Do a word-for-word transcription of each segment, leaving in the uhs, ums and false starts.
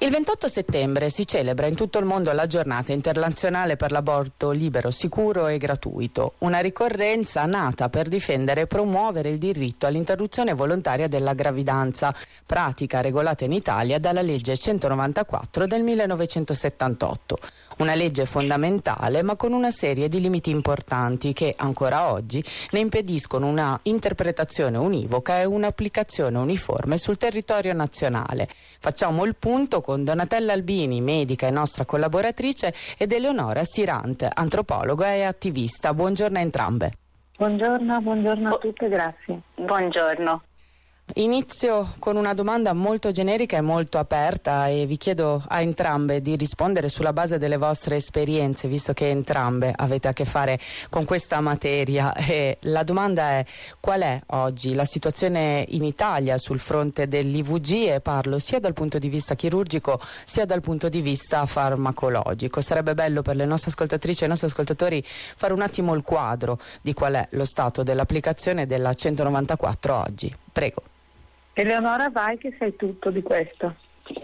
Il ventotto settembre si celebra in tutto il mondo la giornata internazionale per l'aborto libero, sicuro e gratuito, una ricorrenza nata per difendere e promuovere il diritto all'interruzione volontaria della gravidanza, pratica regolata in Italia dalla legge centonovantaquattro del millenovecentosettantotto. Una legge fondamentale ma con una serie di limiti importanti che ancora oggi ne impediscono una interpretazione univoca e un'applicazione uniforme sul territorio nazionale. Facciamo il punto con Donatella Albini, medica e nostra collaboratrice, ed Eleonora Sirant, antropologa e attivista. Buongiorno a entrambe. Buongiorno, buongiorno a tutte, grazie. Buongiorno. Inizio con una domanda molto generica e molto aperta e vi chiedo a entrambe di rispondere sulla base delle vostre esperienze, visto che entrambe avete a che fare con questa materia. E la domanda è: qual è oggi la situazione in Italia sul fronte dell'I V G, e parlo sia dal punto di vista chirurgico sia dal punto di vista farmacologico. Sarebbe bello per le nostre ascoltatrici e i nostri ascoltatori fare un attimo il quadro di qual è lo stato dell'applicazione della centonovantaquattro oggi. Prego. Eleonora, vai che sai tutto di questo.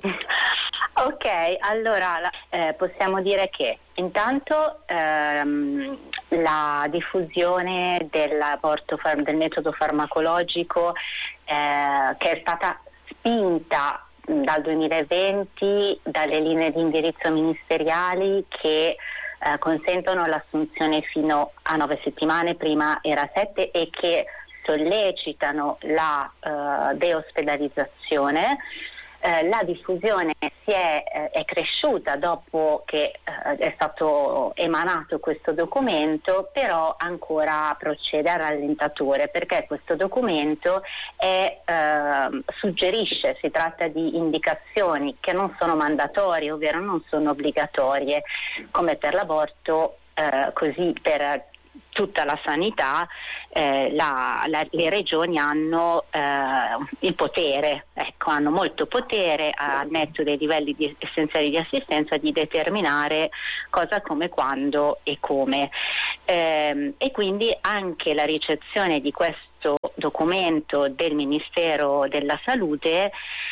Ok, allora eh, possiamo dire che intanto ehm, la diffusione dell'aborto far- del metodo farmacologico eh, che è stata spinta dal duemilaventi dalle linee di indirizzo ministeriali che eh, consentono l'assunzione fino a nove settimane, prima era sette, e che sollecitano la uh, deospedalizzazione. Eh, la diffusione si è, eh, è cresciuta dopo che eh, è stato emanato questo documento, però ancora procede a rallentatore, perché questo documento è, eh, suggerisce, si tratta di indicazioni che non sono mandatorie, ovvero non sono obbligatorie, come per l'aborto, eh, così per tutta la sanità. Eh, la, la, le regioni hanno eh, il potere, ecco, hanno molto potere al netto dei livelli di, essenziali di assistenza di determinare cosa, come, quando e come. Eh, e quindi anche la ricezione di questo documento del Ministero della Salute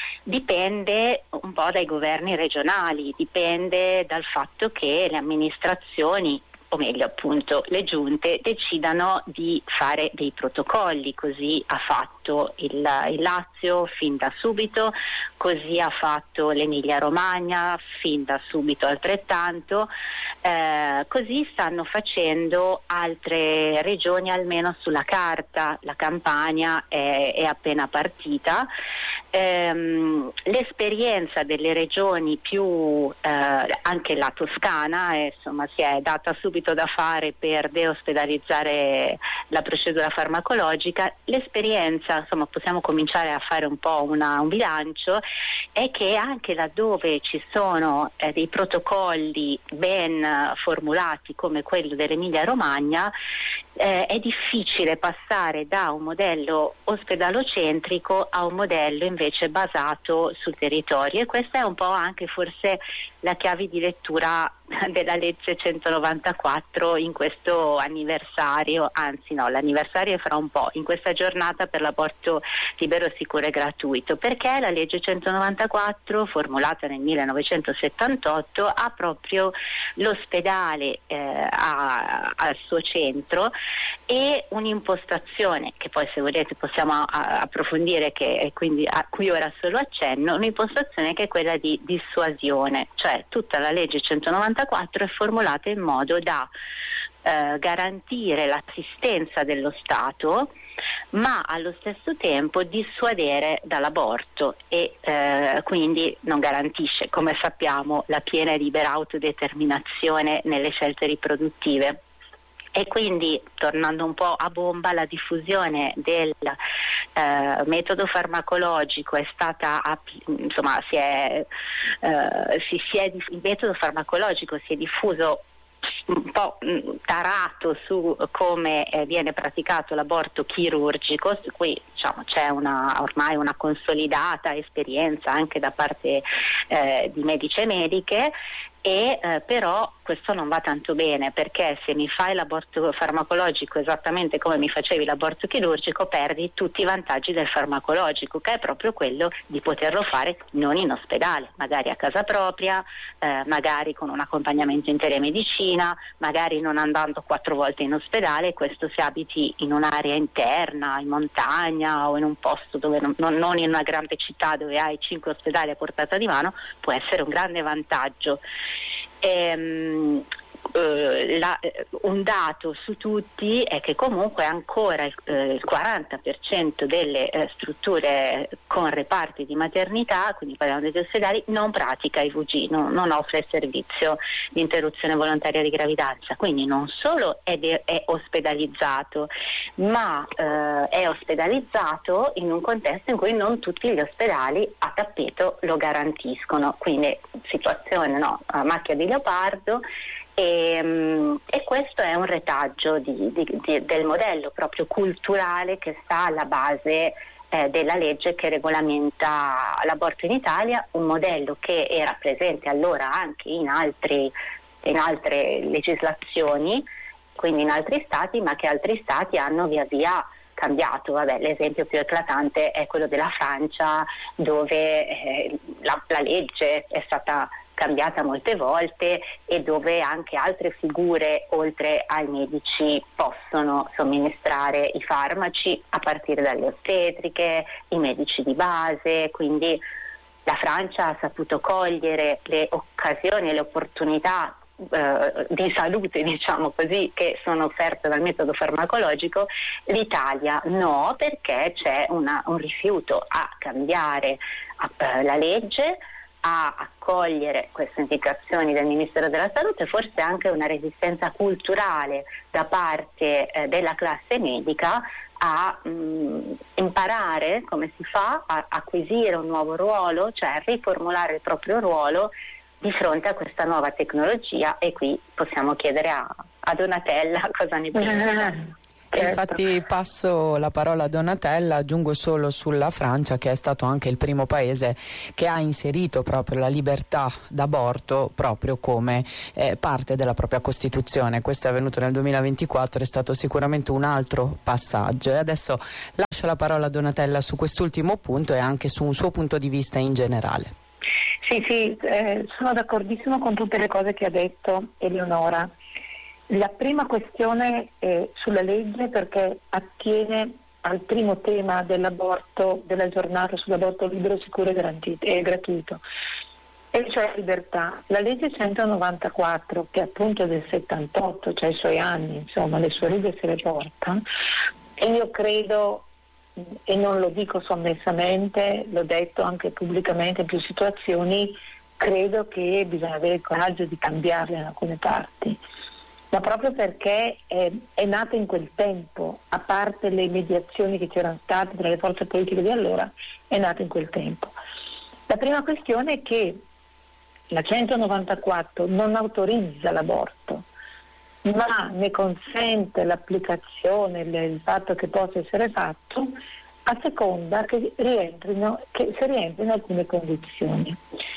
dipende un po' dai governi regionali, dipende dal fatto che le amministrazioni, o meglio appunto le giunte, decidano di fare dei protocolli. Così ha fatto il, il Lazio fin da subito, così ha fatto l'Emilia Romagna fin da subito altrettanto, eh, così stanno facendo altre regioni, almeno sulla carta. La Campania è, è appena partita. Ehm, l'esperienza delle regioni più, eh, anche la Toscana, eh, insomma, si è data subito da fare per deospedalizzare la procedura farmacologica. L'esperienza, insomma, possiamo cominciare a fare un po' una, un bilancio, è che anche laddove ci sono eh, dei protocolli ben eh, formulati come quello dell'Emilia Romagna, eh, è difficile passare da un modello ospedalocentrico a un modello invece basato sul territorio, e questa è un po' anche forse la chiave di lettura della legge centonovantaquattro in questo anniversario, anzi no, l'anniversario è fra un po', in questa giornata per l'aborto libero, sicuro e gratuito, perché la legge centonovantaquattro, formulata nel millenovecentosettantotto, ha proprio l'ospedale eh, a, al suo centro, e un'impostazione che poi, se volete, possiamo a, a, approfondire, che quindi a cui ora solo accenno, un'impostazione che è quella di dissuasione, cioè tutta la legge centonovantaquattro è formulata in modo da eh, garantire l'assistenza dello Stato, ma allo stesso tempo dissuadere dall'aborto, e eh, quindi non garantisce, come sappiamo, la piena e libera autodeterminazione nelle scelte riproduttive. E quindi, tornando un po' a bomba, la diffusione del eh, metodo farmacologico è stata, insomma, si è, eh, si, si è, il metodo farmacologico si è diffuso un po' tarato su come eh, viene praticato l'aborto chirurgico, su cui, diciamo, c'è una, ormai una consolidata esperienza anche da parte eh, di medici e mediche, e eh, però questo non va tanto bene, perché se mi fai l'aborto farmacologico esattamente come mi facevi l'aborto chirurgico, perdi tutti i vantaggi del farmacologico, che è proprio quello di poterlo fare non in ospedale, magari a casa propria, eh, magari con un accompagnamento in telemedicina, magari non andando quattro volte in ospedale. Questo, se abiti in un'area interna, in montagna o in un posto dove non, non, non in una grande città dove hai cinque ospedali a portata di mano, può essere un grande vantaggio. Ehm, eh, la, un dato su tutti è che comunque ancora il, eh, il quaranta per cento delle eh, strutture con reparti di maternità, quindi parliamo degli ospedali, non pratica I V G, non, non offre il servizio di interruzione volontaria di gravidanza, quindi non solo è, de- è ospedalizzato, ma eh, è ospedalizzato in un contesto in cui non tutti gli ospedali a tappeto lo garantiscono, quindi situazione, no, a macchia di leopardo. E, e questo è un retaggio di, di, di, del modello proprio culturale che sta alla base eh, della legge che regolamenta l'aborto in Italia, un modello che era presente allora anche in, altri, in altre legislazioni, quindi in altri stati, ma che altri stati hanno via via cambiato. Vabbè, l'esempio più eclatante è quello della Francia, dove eh, la, la legge è stata cambiata molte volte e dove anche altre figure oltre ai medici possono somministrare i farmaci, a partire dalle ostetriche, i medici di base. Quindi la Francia ha saputo cogliere le occasioni e le opportunità eh, di salute, diciamo così, che sono offerte dal metodo farmacologico. L'Italia no, perché c'è una, un rifiuto a cambiare eh, la legge, a accogliere queste indicazioni del Ministero della Salute, forse anche una resistenza culturale da parte eh, della classe medica a mh, imparare come si fa a acquisire un nuovo ruolo, cioè a riformulare il proprio ruolo di fronte a questa nuova tecnologia. E qui possiamo chiedere a, a Donatella cosa ne pensa. Certo. Infatti passo la parola a Donatella, aggiungo solo sulla Francia, che è stato anche il primo paese che ha inserito proprio la libertà d'aborto proprio come eh, parte della propria Costituzione. Questo è avvenuto nel duemilaventiquattro, è stato sicuramente un altro passaggio. E adesso lascio la parola a Donatella su quest'ultimo punto e anche su un suo punto di vista in generale. Sì, sì, eh, sono d'accordissimo con tutte le cose che ha detto Eleonora. La prima questione è sulla legge, perché attiene al primo tema dell'aborto, della giornata sull'aborto libero, sicuro e, garantito, e gratuito, e cioè libertà. La legge centonovantaquattro, che appunto è del settantotto, cioè i suoi anni, insomma, le sue righe se le porta, e io credo, e non lo dico sommessamente, l'ho detto anche pubblicamente in più situazioni, credo che bisogna avere il coraggio di cambiarle in alcune parti, ma proprio perché è, è nata in quel tempo, a parte le mediazioni che c'erano state tra le forze politiche di allora, è nata in quel tempo. La prima questione è che la centonovantaquattro non autorizza l'aborto, ma ne consente l'applicazione, il fatto che possa essere fatto a seconda che rientrino, che si rientrino alcune condizioni.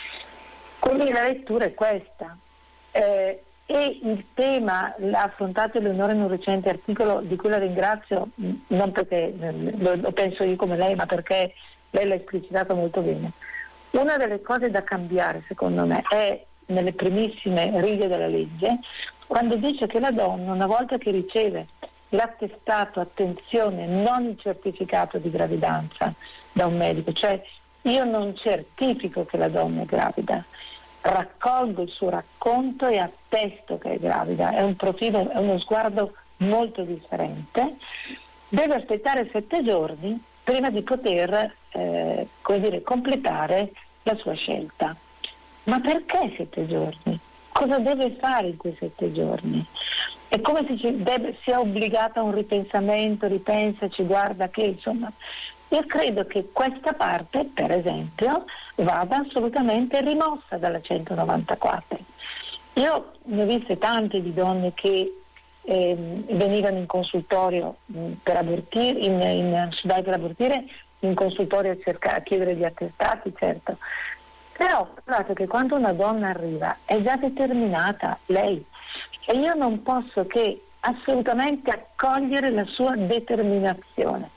Quindi la lettura è questa. Eh, E il tema l'ha affrontato Eleonora in un recente articolo, di cui la ringrazio, non perché lo, lo penso io come lei, ma perché lei l'ha esplicitato molto bene. Una delle cose da cambiare, secondo me, è nelle primissime righe della legge, quando dice che la donna, una volta che riceve l'attestato, attenzione, non il certificato di gravidanza da un medico, cioè io non certifico che la donna è gravida, raccolgo il suo racconto e attesto che è gravida, è un profilo, è uno sguardo molto differente, deve aspettare sette giorni prima di poter eh, come dire, completare la sua scelta. Ma perché sette giorni? Cosa deve fare in quei sette giorni? È come se ci deve, sia obbligata a un ripensamento, ripensaci, guarda che insomma. Io credo che questa parte, per esempio, vada assolutamente rimossa dalla centonovantaquattro. Io ne ho viste tante di donne che eh, venivano in consultorio mh, per abortire, in, in, in per abortire, in consultorio a, cercare, a chiedere gli attestati, certo. Però guardate che quando una donna arriva è già determinata lei, e io non posso che assolutamente accogliere la sua determinazione.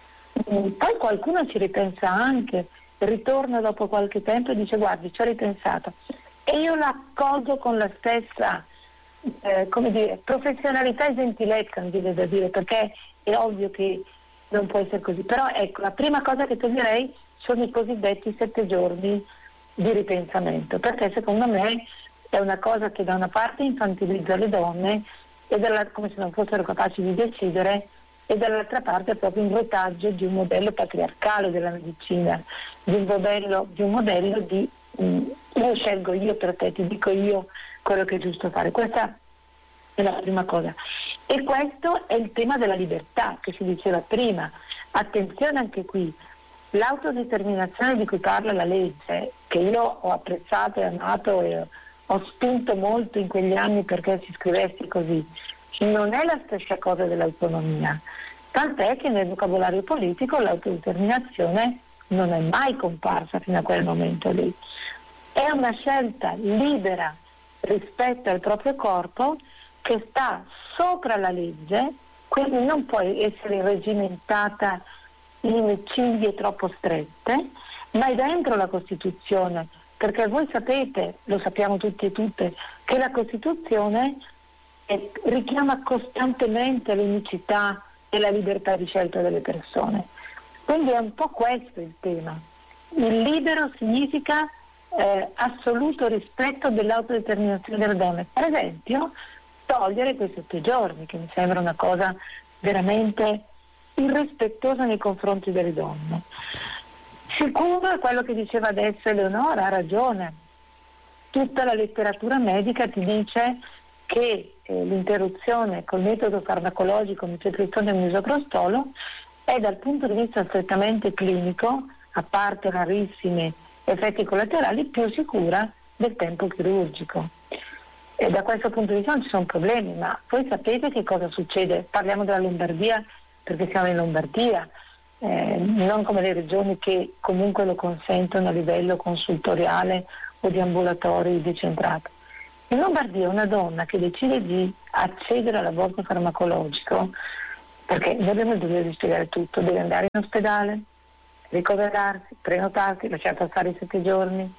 Poi qualcuno ci ripensa anche, ritorna dopo qualche tempo e dice guardi, ci ho ripensato, e io la accolgo con la stessa eh, come dire, professionalità e gentilezza, mi viene da dire, perché è ovvio che non può essere così. Però ecco, la prima cosa che toglierei sono i cosiddetti sette giorni di ripensamento, perché secondo me è una cosa che da una parte infantilizza le donne e dalla, come se non fossero capaci di decidere, e dall'altra parte è proprio un retaggio di un modello patriarcale della medicina, di un modello di, un modello di mh, io scelgo io per te, ti dico io quello che è giusto fare. Questa è la prima cosa. E questo è il tema della libertà che si diceva prima. Attenzione anche qui, l'autodeterminazione di cui parla la legge, che io ho apprezzato e amato e ho spinto molto in quegli anni perché si scrivesse così, non è la stessa cosa dell'autonomia, tant'è che nel vocabolario politico l'autodeterminazione non è mai comparsa fino a quel momento lì. È una scelta libera rispetto al proprio corpo che sta sopra la legge, quindi non può essere regimentata in cinghie troppo strette, ma è dentro la Costituzione, perché voi sapete, lo sappiamo tutti e tutte, che la Costituzione eh, richiama costantemente l'unicità e la libertà di scelta delle persone. Quindi è un po' questo il tema. Il libero significa eh, assoluto rispetto dell'autodeterminazione delle donne. Per esempio, togliere quei sette giorni, che mi sembra una cosa veramente irrispettosa nei confronti delle donne. Sicuro è quello che diceva adesso Eleonora, ha ragione. Tutta la letteratura medica ti dice che eh, l'interruzione col metodo farmacologico mifepristone e misoprostolo è dal punto di vista strettamente clinico, a parte rarissimi effetti collaterali, più sicura del tempo chirurgico. E da questo punto di vista non ci sono problemi, ma voi sapete che cosa succede? Parliamo della Lombardia perché siamo in Lombardia, eh, non come le regioni che comunque lo consentono a livello consultoriale o di ambulatori decentrati. In Lombardia una donna che decide di accedere all'aborto farmacologico, perché noi abbiamo il dovere di spiegare tutto, deve andare in ospedale, ricoverarsi, prenotarsi, lasciare passare i sette giorni,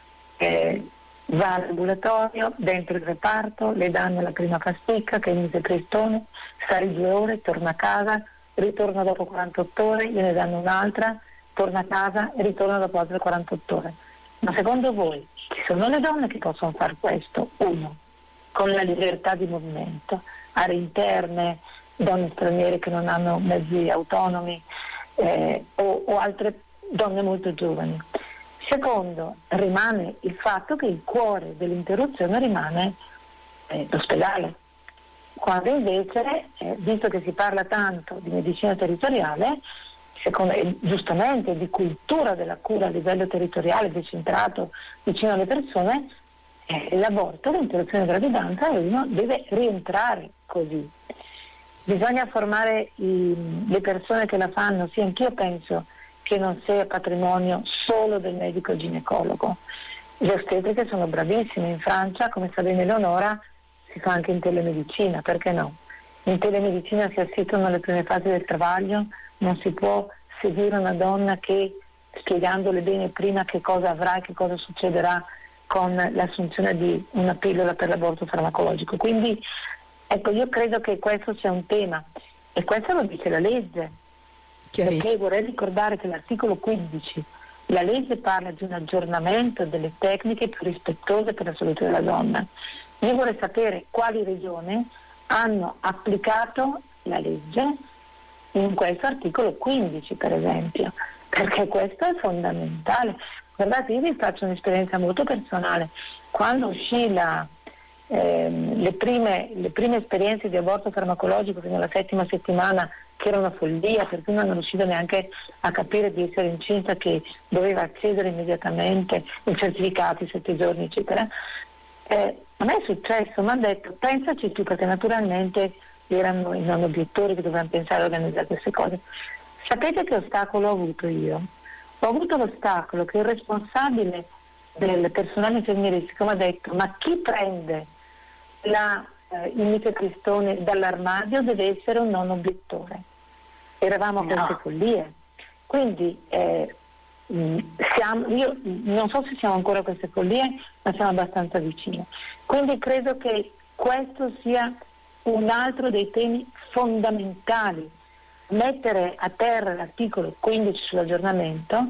eh, va all'ambulatorio, dentro il reparto, le danno la prima pasticca che è il mifepristone, stare due ore, torna a casa, ritorna dopo quarantotto ore, gliene danno un'altra, torna a casa e ritorna dopo altre quarantotto ore. Ma secondo voi ci sono le donne che possono fare questo? Uno, con la libertà di movimento, aree interne, donne straniere che non hanno mezzi autonomi eh, o, o altre donne molto giovani. Secondo, rimane il fatto che il cuore dell'interruzione rimane eh, l'ospedale, quando invece, eh, visto che si parla tanto di medicina territoriale, secondo, eh, giustamente di cultura della cura a livello territoriale, decentrato, vicino alle persone, eh, l'aborto, l'interruzione della gravidanza, uno deve rientrare così. Bisogna formare i, le persone che la fanno, sì, anch'io penso che non sia patrimonio solo del medico ginecologo. Le ostetriche sono bravissime, in Francia, come sa bene Eleonora, si fa anche in telemedicina, perché no? In telemedicina si assistono alle prime fasi del travaglio, non si può seguire una donna che, spiegandole bene prima che cosa avrà e che cosa succederà con l'assunzione di una pillola per l'aborto farmacologico. Quindi, ecco, io credo che questo sia un tema, e questo lo dice la legge. Perché vorrei ricordare che l'articolo quindici, la legge parla di un aggiornamento delle tecniche più rispettose per la salute della donna. Io vorrei sapere quali regioni hanno applicato la legge in questo articolo quindici, per esempio, perché questo è fondamentale. Guardate, io vi faccio un'esperienza molto personale. Quando uscì la, ehm, le, prime, le prime esperienze di aborto farmacologico fino alla settima settimana, che era una follia, perché uno non riusciva neanche a capire di essere incinta, che doveva accedere immediatamente i certificati, sette giorni, eccetera. Eh, a me è successo, mi hanno detto pensaci tu, perché naturalmente erano i non obiettori che dovevano pensare a organizzare queste cose. Sapete che ostacolo ho avuto io? Ho avuto l'ostacolo che il responsabile del personale infermieristico mi ha detto: ma chi prende la, eh, il mifepristone dall'armadio deve essere un non obiettore. Eravamo a No. queste follie. Quindi eh, mh, siamo, io non so se siamo ancora a queste follie, ma siamo abbastanza vicini. Quindi credo che questo sia un altro dei temi fondamentali, mettere a terra l'articolo quindici sull'aggiornamento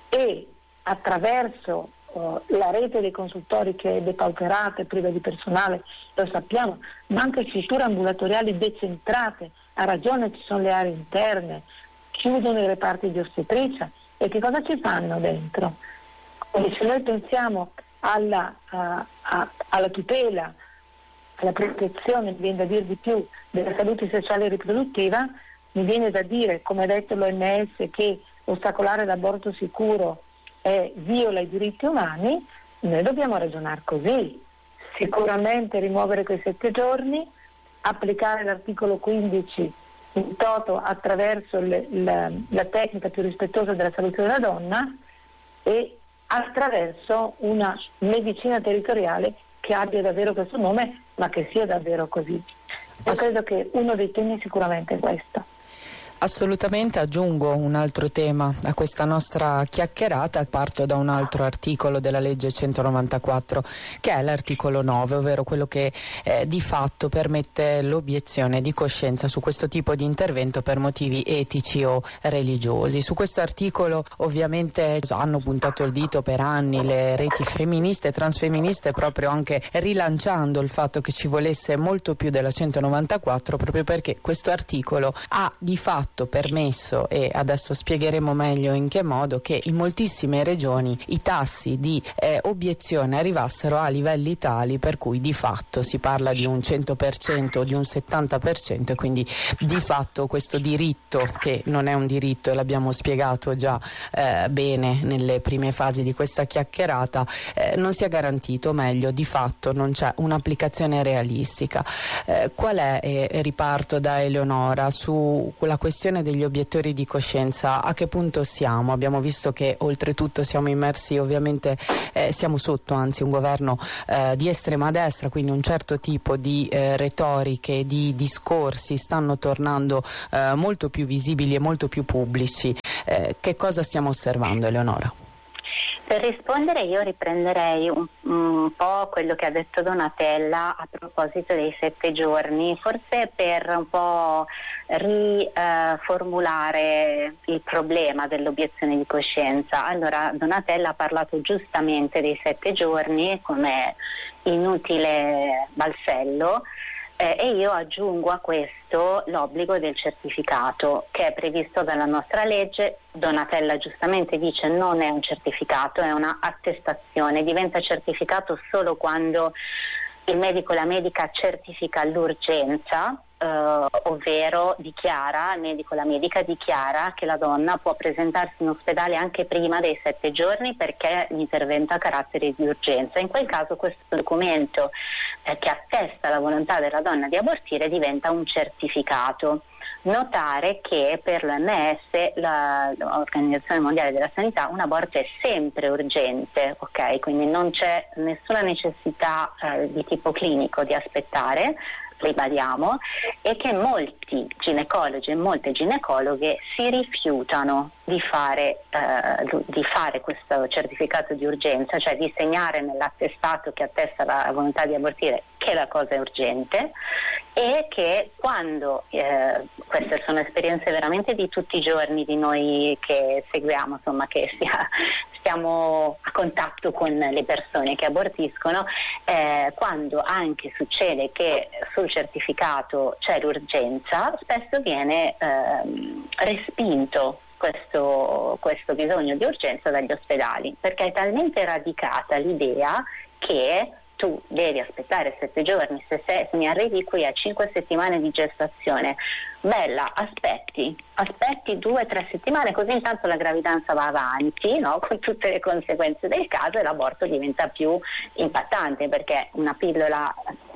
e attraverso uh, la rete dei consultori che è depauperata e priva di personale, lo sappiamo, ma anche strutture ambulatoriali decentrate. Ha ragione, ci sono le aree interne, chiudono i reparti di ostetricia, e che cosa ci fanno dentro? Quindi se noi pensiamo alla, uh, a, alla tutela, alla protezione, mi viene da dire di più, della salute sessuale e riproduttiva, mi viene da dire, come ha detto l'O M S, che ostacolare l'aborto sicuro eh, viola i diritti umani. Noi dobbiamo ragionare così: sicuramente rimuovere quei sette giorni, applicare l'articolo quindici in toto attraverso le, la, la tecnica più rispettosa della salute della donna e attraverso una medicina territoriale che abbia davvero questo nome, ma che sia davvero così. Io credo che uno dei temi sicuramente è questo. Assolutamente. Aggiungo un altro tema a questa nostra chiacchierata. Parto da un altro articolo della legge centonovantaquattro, che è l'articolo nove, ovvero quello che eh, di fatto permette l'obiezione di coscienza su questo tipo di intervento per motivi etici o religiosi. Su questo articolo ovviamente hanno puntato il dito per anni le reti femministe e transfemministe, proprio anche rilanciando il fatto che ci volesse molto più della centonovantaquattro, proprio perché questo articolo ha di fatto permesso, e adesso spiegheremo meglio in che modo, che in moltissime regioni i tassi di eh, obiezione arrivassero a livelli tali per cui di fatto si parla di un cento per cento o di un settanta per cento, e quindi di fatto questo diritto, che non è un diritto e l'abbiamo spiegato già eh, bene nelle prime fasi di questa chiacchierata, eh, non sia garantito, o meglio di fatto non c'è un'applicazione realistica. Eh, qual è, e riparto da Eleonora, su quella questione degli obiettori di coscienza, a che punto siamo? Abbiamo visto che oltretutto siamo immersi, ovviamente eh, siamo sotto anzi un governo eh, di estrema destra, quindi un certo tipo di eh, retoriche, di discorsi stanno tornando eh, molto più visibili e molto più pubblici. Eh, che cosa stiamo osservando, Eleonora? Per rispondere io riprenderei un, un po' quello che ha detto Donatella a proposito dei sette giorni, forse per un po' riformulare eh, il problema dell'obiezione di coscienza. Allora, Donatella ha parlato giustamente dei sette giorni come inutile balzello, Eh, e io aggiungo a questo l'obbligo del certificato che è previsto dalla nostra legge. Donatella giustamente dice non è un certificato, è una attestazione, diventa certificato solo quando il medico o la medica certifica l'urgenza, eh, ovvero dichiara, il medico o la medica dichiara che la donna può presentarsi in ospedale anche prima dei sette giorni perché l'intervento ha carattere di urgenza. In quel caso questo documento eh, che attesta la volontà della donna di abortire diventa un certificato. Notare che per l'O M S, la, l'Organizzazione Mondiale della Sanità, un aborto è sempre urgente, ok? Quindi non c'è nessuna necessità eh, di tipo clinico di aspettare, ribadiamo, e che molti ginecologi e molte ginecologhe si rifiutano di fare, eh, di fare questo certificato di urgenza, cioè di segnare nell'attestato che attesta la volontà di abortire che la cosa è urgente, e che quando, eh, queste sono esperienze veramente di tutti i giorni di noi che seguiamo, insomma, che sia, stiamo a contatto con le persone che abortiscono, eh, quando anche succede che sul certificato c'è l'urgenza, spesso viene eh, respinto questo, questo bisogno di urgenza dagli ospedali, perché è talmente radicata l'idea che tu devi aspettare sette giorni, se, se mi arrivi qui a cinque settimane di gestazione, bella, aspetti, aspetti due o tre settimane, così intanto la gravidanza va avanti, no? Con tutte le conseguenze del caso, e l'aborto diventa più impattante, perché una pillola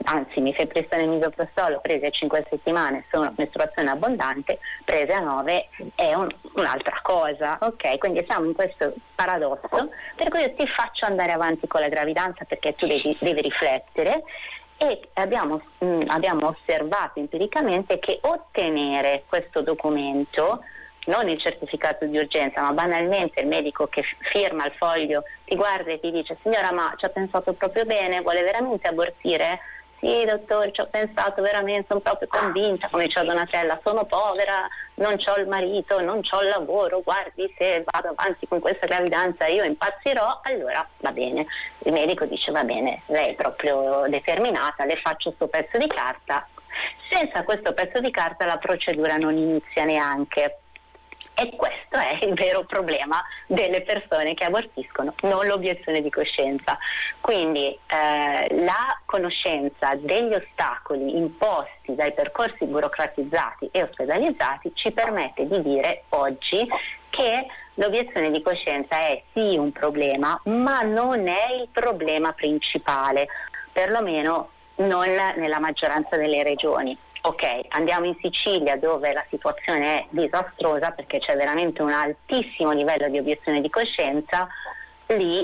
anzi mifepristone e misoprostolo presi a cinque settimane sono mestruazione abbondante, prese a nove è un, un'altra cosa, ok? Quindi siamo in questo paradosso per cui io ti faccio andare avanti con la gravidanza perché tu devi, devi riflettere, e abbiamo, mh, abbiamo osservato empiricamente che ottenere questo documento, non il certificato di urgenza, ma banalmente il medico che firma il foglio, ti guarda e ti dice: signora, ma ci ha pensato proprio bene, vuole veramente abortire? Sì dottore, ci ho pensato veramente, sono proprio convinta, come diceva Donatella, sono povera, non c'ho il marito, non c'ho il lavoro, guardi se vado avanti con questa gravidanza io impazzirò, allora va bene. Il medico dice: va bene, lei è proprio determinata, le faccio sto pezzo di carta. Senza questo pezzo di carta la procedura non inizia neanche. E questo è il vero problema delle persone che abortiscono, non l'obiezione di coscienza. Quindi eh, la conoscenza degli ostacoli imposti dai percorsi burocratizzati e ospedalizzati ci permette di dire oggi che l'obiezione di coscienza è sì un problema, ma non è il problema principale, perlomeno non nella maggioranza delle regioni. Ok, andiamo in Sicilia dove la situazione è disastrosa perché c'è veramente un altissimo livello di obiezione di coscienza, lì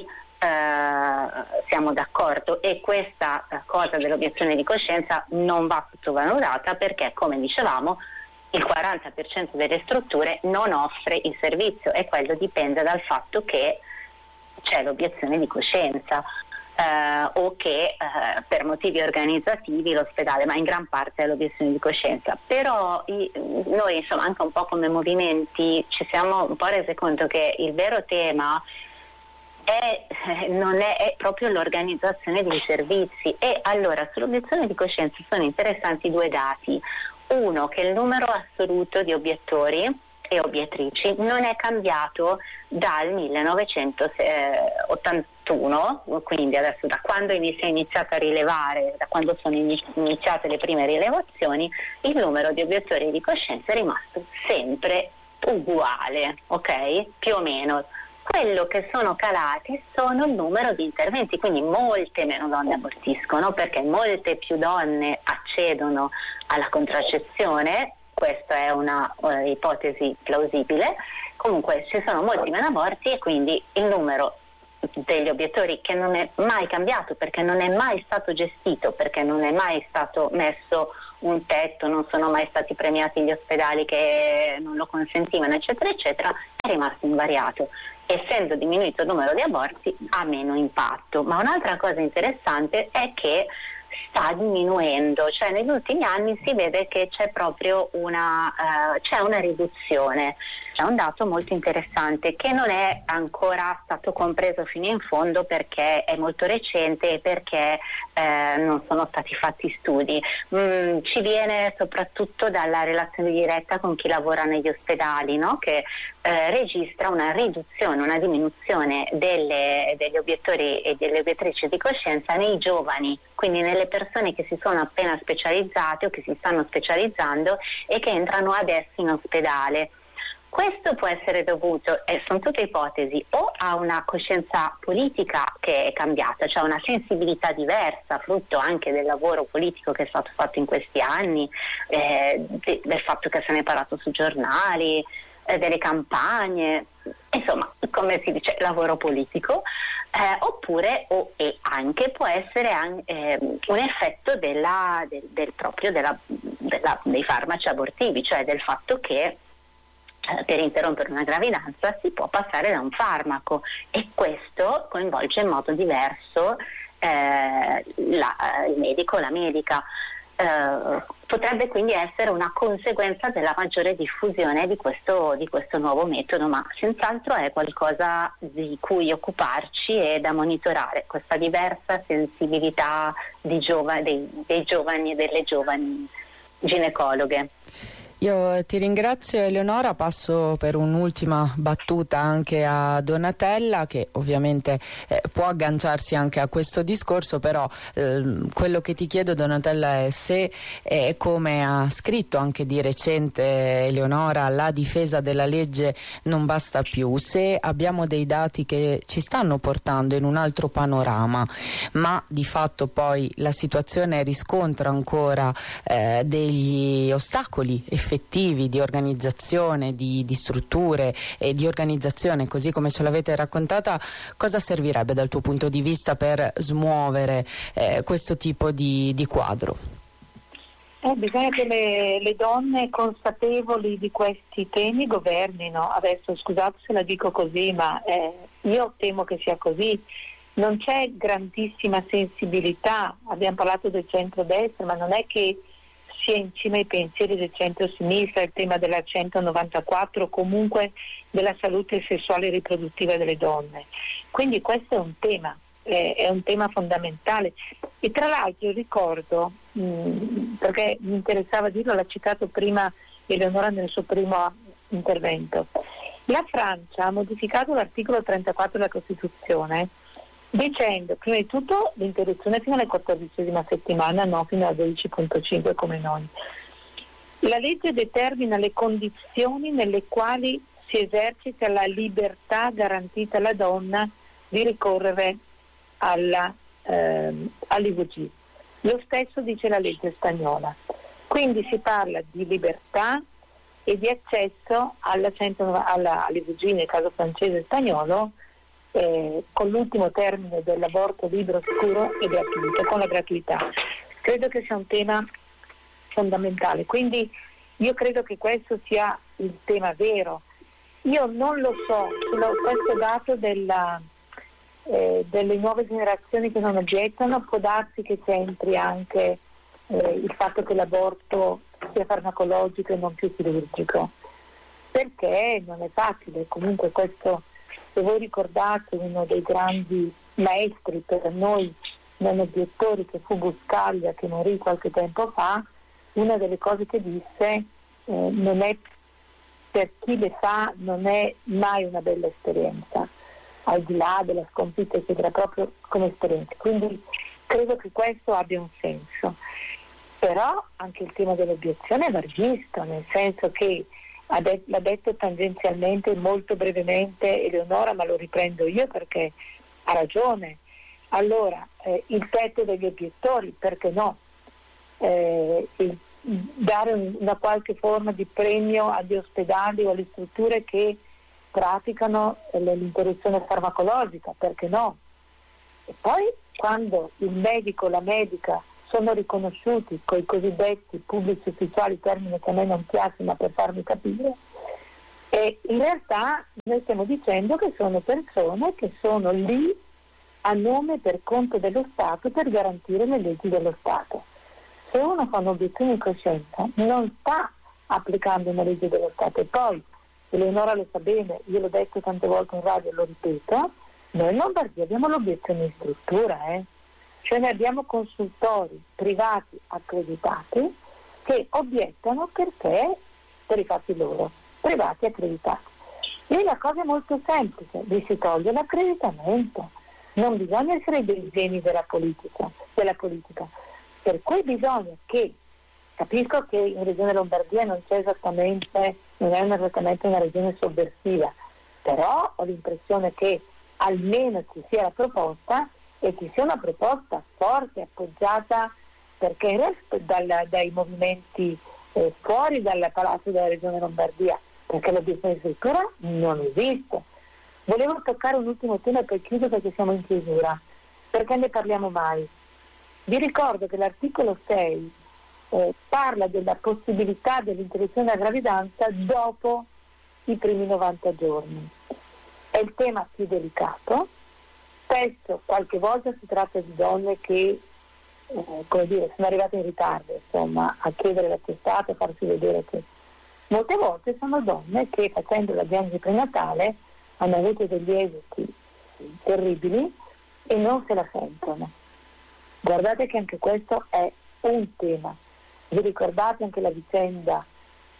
eh, siamo d'accordo, e questa cosa dell'obiezione di coscienza non va sottovalutata perché, come dicevamo, il quaranta per cento delle strutture non offre il servizio e quello dipende dal fatto che c'è l'obiezione di coscienza. Uh, o che uh, per motivi organizzativi l'ospedale, ma in gran parte è l'obiezione di coscienza. Però i, noi insomma anche un po' come movimenti ci siamo un po' resi conto che il vero tema è, non è, è proprio l'organizzazione dei servizi, e allora sull'obiezione di coscienza sono interessanti due dati. Uno, che il numero assoluto di obiettori e obiettrici non è cambiato dal millenovecentottantuno, quindi adesso da quando si è iniziato a rilevare, da quando sono iniziate le prime rilevazioni, il numero di obiettori di coscienza è rimasto sempre uguale, ok? Più o meno. Quello che sono calati sono il numero di interventi, quindi molte meno donne abortiscono perché molte più donne accedono alla contraccezione. Questa è una uh, ipotesi plausibile. Comunque ci sono molti meno aborti e quindi il numero degli obiettori, che non è mai cambiato perché non è mai stato gestito, perché non è mai stato messo un tetto, non sono mai stati premiati gli ospedali che non lo consentivano, eccetera eccetera, è rimasto invariato. Essendo diminuito il numero di aborti ha meno impatto. Ma un'altra cosa interessante è che sta diminuendo, cioè negli ultimi anni si vede che c'è proprio una, uh, c'è una riduzione. C'è un dato molto interessante che non è ancora stato compreso fino in fondo perché è molto recente e perché eh, non sono stati fatti studi. Mm, ci viene soprattutto dalla relazione diretta con chi lavora negli ospedali, no? Che eh, registra una riduzione, una diminuzione delle, degli obiettori e delle obiettrici di coscienza nei giovani, quindi nelle persone che si sono appena specializzate o che si stanno specializzando e che entrano adesso in ospedale. Questo può essere dovuto, e sono tutte ipotesi, o a una coscienza politica che è cambiata, cioè una sensibilità diversa, frutto anche del lavoro politico che è stato fatto in questi anni, eh, de- del fatto che se ne è parlato sui giornali, eh, delle campagne, insomma, come si dice, lavoro politico, eh, oppure o e anche può essere anche, eh, un effetto della, del, del proprio della, della, dei farmaci abortivi, cioè del fatto che per interrompere una gravidanza si può passare da un farmaco, e questo coinvolge in modo diverso eh, la, il medico o la medica. Eh, potrebbe quindi essere una conseguenza della maggiore diffusione di questo, di questo nuovo metodo, ma senz'altro è qualcosa di cui occuparci e da monitorare, questa diversa sensibilità di giova, dei, dei giovani e delle giovani ginecologhe. Io ti ringrazio Eleonora, passo per un'ultima battuta anche a Donatella, che ovviamente eh, può agganciarsi anche a questo discorso, però eh, quello che ti chiedo Donatella è se, eh, come ha scritto anche di recente Eleonora, la difesa della legge non basta più, se abbiamo dei dati che ci stanno portando in un altro panorama, ma di fatto poi la situazione riscontra ancora eh, degli ostacoli effettivi effettivi di organizzazione, di, di strutture e di organizzazione, così come ce l'avete raccontata, cosa servirebbe dal tuo punto di vista per smuovere eh, questo tipo di, di quadro? Eh, bisogna che le, le donne consapevoli di questi temi governino. Adesso scusate se la dico così, ma eh, io temo che sia così. Non c'è grandissima sensibilità, abbiamo parlato del centrodestra, ma non è che sia in cima ai pensieri del centro-sinistra il tema della centonovantaquattro, comunque della salute sessuale e riproduttiva delle donne. Quindi questo è un tema, eh, è un tema fondamentale. E tra l'altro ricordo, mh, perché mi interessava dirlo, l'ha citato prima Eleonora nel suo primo intervento, la Francia ha modificato l'articolo trentaquattro della Costituzione dicendo prima di tutto l'interruzione fino alla quattordicesima settimana, no fino alla dodici virgola cinque come noi. La legge determina le condizioni nelle quali si esercita la libertà garantita alla donna di ricorrere alla, ehm, all'I V G. Lo stesso dice la legge spagnola. Quindi si parla di libertà e di accesso alla, alla, all'I V G nel caso francese e spagnolo, Eh, con l'ultimo termine dell'aborto libero, sicuro e gratuito, con la gratuità. Credo che sia un tema fondamentale, quindi io credo che questo sia il tema vero. Io non lo so, sullo questo dato della, eh, delle nuove generazioni che non obiettano, può darsi che c'entri anche eh, il fatto che l'aborto sia farmacologico e non più chirurgico, perché non è facile. Comunque questo, se voi ricordate, uno dei grandi maestri per noi non obiettori, che fu Buscaglia, che morì qualche tempo fa, una delle cose che disse eh, non è, per chi le fa non è mai una bella esperienza, al di là della sconfitta eccetera, proprio come esperienza. Quindi credo che questo abbia un senso. Però anche il tema dell'obiezione va visto, nel senso che l'ha detto tangenzialmente molto brevemente Eleonora, ma lo riprendo io perché ha ragione. Allora, eh, il tetto degli obiettori, perché no? Eh, il, dare un, una qualche forma di premio agli ospedali o alle strutture che praticano l'interruzione farmacologica, perché no? E poi quando il medico o la medica sono riconosciuti coi cosiddetti pubblici ufficiali, termine che a me non piace ma per farmi capire, e in realtà noi stiamo dicendo che sono persone che sono lì a nome per conto dello Stato per garantire le leggi dello Stato. Se uno fa un'obiezione di coscienza non sta applicando una legge dello Stato. E poi, Eleonora lo sa bene, io l'ho detto tante volte in radio e lo ripeto, noi in Lombardia abbiamo l'obiezione di struttura, eh? Cioè noi abbiamo consultori privati accreditati che obiettano perché per i fatti loro, privati accreditati. E la cosa è molto semplice, vi si toglie l'accreditamento, non bisogna essere dei geni della politica, della politica. Per cui bisogna che, capisco che in Regione Lombardia non c'è esattamente, non è esattamente una regione sovversiva, però ho l'impressione che almeno ci sia la proposta e ci sia una proposta forte, appoggiata, perché in realtà dal, dai movimenti eh, fuori dal Palazzo della Regione Lombardia, perché l'obiezione di struttura non esiste. Volevo toccare un ultimo tema e poi chiudo perché siamo in chiusura, perché ne parliamo mai. Vi ricordo che l'articolo sei eh, parla della possibilità dell'interruzione della gravidanza dopo i primi novanta giorni. È il tema più delicato. Spesso, qualche volta si tratta di donne che eh, come dire, sono arrivate in ritardo, insomma, a chiedere l'attestato, a farsi vedere che molte volte sono donne che, facendo la diagnosi prenatale, hanno avuto degli esiti terribili e non se la sentono. Guardate che anche questo è un tema. Vi ricordate anche la vicenda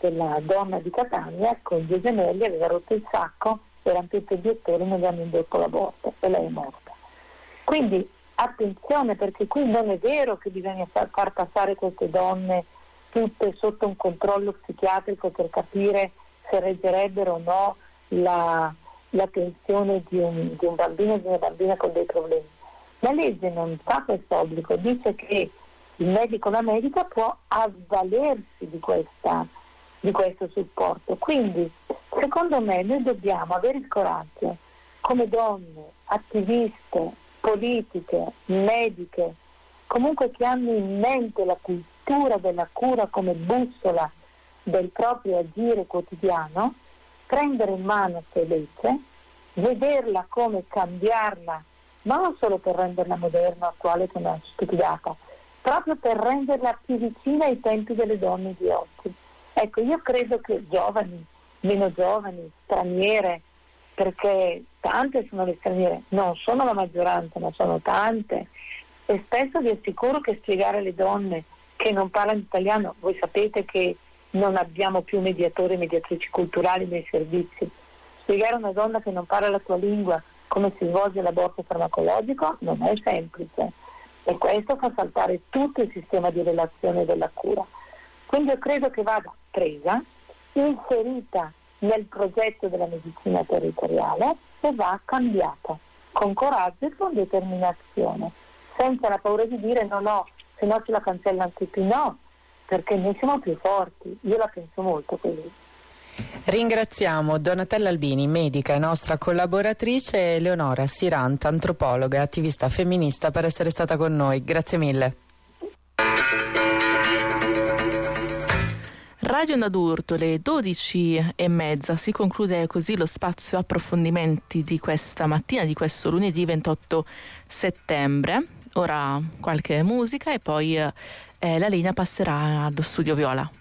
della donna di Catania con due gemelli, aveva rotto il sacco, erano tutti obiettori, non gli hanno indotto l'aborto e lei è morta. Quindi attenzione, perché qui non è vero che bisogna far, far passare queste donne tutte sotto un controllo psichiatrico per capire se reggerebbero o no la, la tensione di un, di un bambino o di una bambina con dei problemi. La legge non fa questo obbligo, dice che il medico o la medica può avvalersi di, questa, di questo supporto. Quindi secondo me noi dobbiamo avere il coraggio, come donne, attiviste, politiche, mediche, comunque che hanno in mente la cultura della cura come bussola del proprio agire quotidiano, prendere in mano questa legge, vederla come cambiarla, ma non solo per renderla moderna, attuale, come una stupidata, proprio per renderla più vicina ai tempi delle donne di oggi. Ecco, io credo che giovani, meno giovani, straniere, perché tante sono le straniere, non sono la maggioranza, ma sono tante, e spesso vi assicuro che spiegare alle donne che non parlano italiano, voi sapete che non abbiamo più mediatori e mediatrici culturali nei servizi, spiegare a una donna che non parla la tua lingua come si svolge l'aborto farmacologico non è semplice, e questo fa saltare tutto il sistema di relazione della cura. Quindi io credo che vada presa, inserita nel progetto della medicina territoriale e va cambiata con coraggio e con determinazione, senza la paura di dire no no, se no ce la cancellano tutti, no, perché noi siamo più forti. Io la penso molto così. Ringraziamo Donatella Albini, medica e nostra collaboratrice, e Leonora Siranta, antropologa e attivista femminista, per essere stata con noi. Grazie mille. Radio Onda d'Urto, le dodici e mezza, si conclude così lo spazio approfondimenti di questa mattina, di questo lunedì ventotto settembre. Ora qualche musica e poi eh, la linea passerà allo studio Viola.